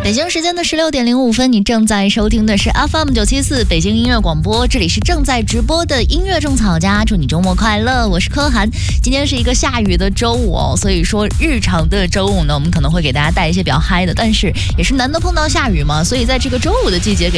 北京时间的16:05，你正在收听的是 FM 974北京音乐广播，这里是正在直播的音乐种草家，祝你周末快乐，我是柯涵。今天是一个下雨的周五哦，所以说日常的周五呢，我们可能会给大家带一些比较嗨的，但是也是难得碰到下雨嘛，所以在这个周五的季节给